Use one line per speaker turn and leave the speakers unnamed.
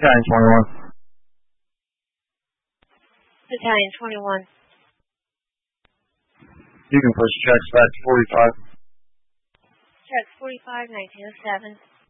Battalion 21.
Battalion 21.
You can push tracks back to 45.
Tracks 45, 1907.